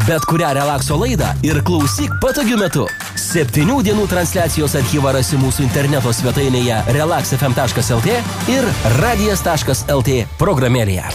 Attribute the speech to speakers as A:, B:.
A: bet kurią relakso laidą ir klausyk patogiu metu. 7 dienų transliacijos archyvą rasi mūsų interneto svetainėje relaxfm.lt ir radijas.lt programėlėje.